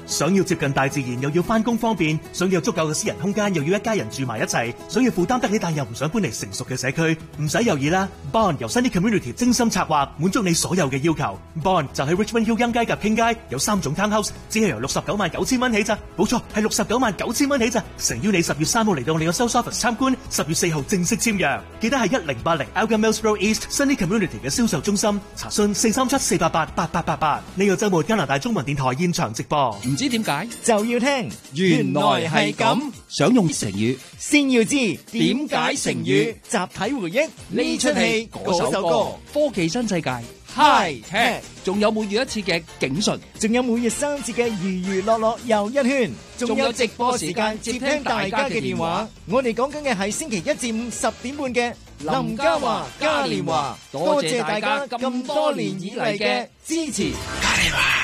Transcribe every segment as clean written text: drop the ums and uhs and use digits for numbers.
想要接近大自然又要返工方便，想要足夠嘅私人空間又要一家人住埋一齊，想要負擔得起但又唔想搬嚟成熟嘅社區，唔使猶豫啦 ！Bond 由 Sunny Community 精心策劃，滿足你所有嘅要求。Bond 就喺 Richmond Hill 欣街及傾街，有3種 townhouse， 只係由699000蚊起咋，冇錯係699000蚊起咋。誠邀你10月3號嚟到我哋嘅 Sales Office 參觀，10月4號正式簽約。記得係1080 Elgin Mills Road East Sunny Community 嘅銷售中心，查詢437-488-8888。呢個週末加拿大中文電台現場直播。 唔知點解就要聽，原來係咁。 想用成語， 先要知點解成語。集體回憶呢出戲嗰首歌， 科技新世界 High Tech， 仲有每月一次嘅警訊， 仲有每日3節嘅娛樂樂又一圈，仲有直播時間接聽大家嘅電話。我哋講緊嘅係星期1至5 10點半嘅林嘉華嘉年華。多謝大家咁多年以嚟嘅支持。嘉年華。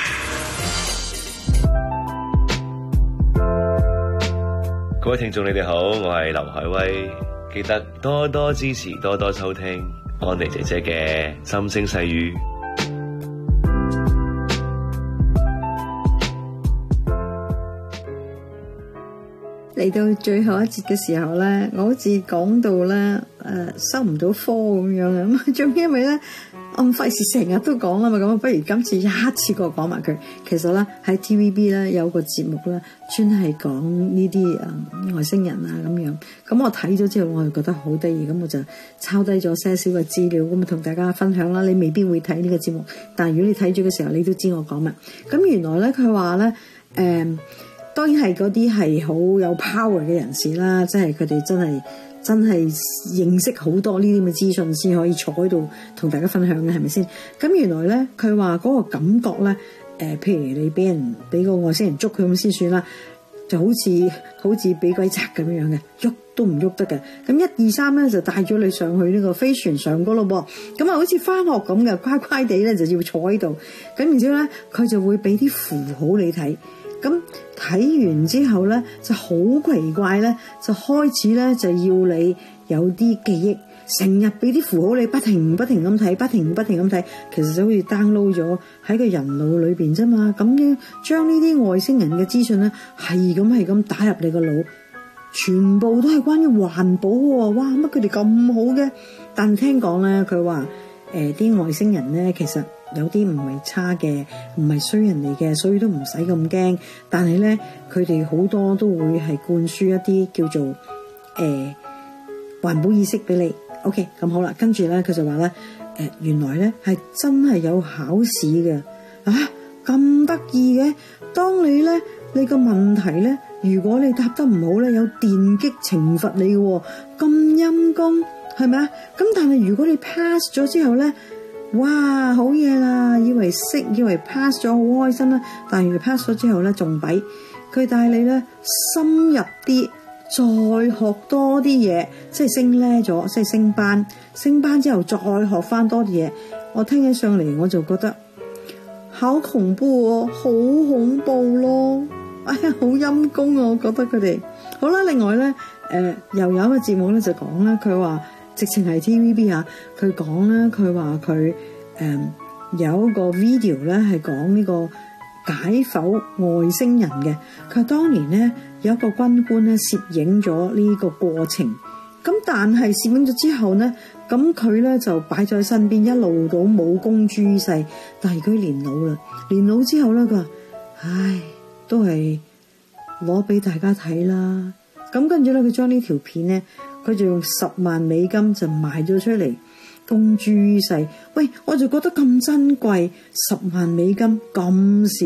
各位聽眾你哋好，我係劉海威，記得多多支持，多多收聽安妮姐姐嘅心聲細語。 嚟到最後一節嘅時候咧，我好似講到咧收唔到科咁樣嘅，咁仲因為咧我唔費事成日都講啦嘛，咁不如今次一次過講埋佢。其實咧喺 TVB 咧有個節目咧，專係講呢啲外星人啊咁樣。咁我睇咗之後，我就覺得好得意，咁我就抄低咗些少嘅資料，咁同大家分享啦。你未必會睇呢個節目，但係如果你睇咗嘅時候，你都知我講乜。咁原來咧佢話咧當然係嗰啲係好有 power 嘅人士啦，即係佢哋真係認識好多呢啲咁嘅資訊先可以坐喺度同大家分享嘅，係咪先？咁原來咧佢話嗰個感覺咧譬如你俾個外星人捉佢咁先算啦，就好似俾鬼砸咁樣嘅，喐都唔喐得嘅。咁1、2、3咧就帶咗你上去呢個飛船上嗰咯噃，咁啊好似返學咁嘅，乖乖地咧就要坐喺度。咁然之後咧佢就會俾啲符號你睇。咁睇完之後咧就好奇怪咧，就開始咧就要你有啲記憶，成日俾啲符號你不停咁睇，不停咁睇，其實就好似 download 咗喺個人腦裏邊啫嘛。咁樣將呢啲外星人嘅資訊咧係咁打入你個腦，全部都係關於環保喎。哇，乜佢哋咁好嘅？但聽講咧，佢話啲外星人咧其實有啲唔係差嘅，唔係衰人嚟嘅，所以都唔使咁驚。但係咧，佢哋好多都會係灌輸一啲叫做環保意識俾你。OK， 咁好啦，跟住咧佢就話咧原來咧係真係有考試嘅啊，咁得意嘅。當你個問題咧，如果你答得唔好咧，有電擊懲罰你嘅，咁陰功係咪啊？咁但係如果你 pass 咗之後咧，哇，好嘢啦！以為 pass 咗好開心啦，但係原來 pass 咗之後咧仲弊，佢帶你咧深入啲，再學多啲嘢，即係升呢咗，即係升班之後再學翻多啲嘢。我聽起上嚟我就覺得好恐怖喎，好恐怖咯！哎呀，好陰功啊！我覺得佢哋好啦。另外咧，又有一個節目咧就講咧，佢話。直情係 TVB 啊！佢講咧，佢話佢有一個 video 咧係講呢個解剖外星人嘅。佢話當年咧有一個軍官咧攝影咗呢個過程，咁但係攝影咗之後咧，咁佢咧就擺咗喺身邊，一路到冇公諸於世。但係佢年老啦，年老之後咧，佢話：唉，都係攞俾大家睇啦。咁跟住咧，佢將呢條片咧。佢就用10萬美金就賣咗出嚟，公諸於世。喂，我就覺得咁珍貴，10萬美金咁少。